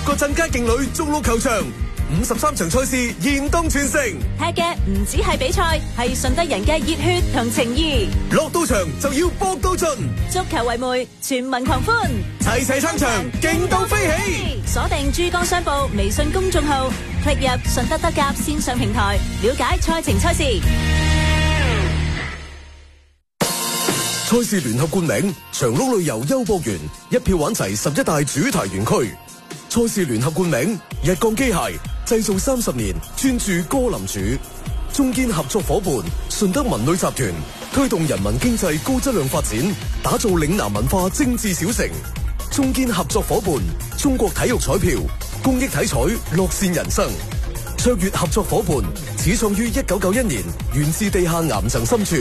個鎮街勁旅中路球場，53場賽事現當全城。 踢嘅唔止係比賽，係順德人嘅熱血同情義。 落到場就要搏到盡， 足球為媒，全民狂歡， 齊齊撐場，勁到飛起。 鎖定珠江商報微信公眾號，click入順德德甲線上平台，了解賽程賽事。 賽事聯合冠名長鹿旅遊優博園，一票玩齊11大主題園區。賽事聯合冠名日鋼機械，製造30年，專注歌林主。中堅合作伙伴順德文旅集團，推動人民經濟高質量發展，打造嶺南文化精緻小城。中堅合作伙伴中國體育彩票，公益體彩，樂善人生。卓越合作伙伴始創於1991年，源自地下岩層深處。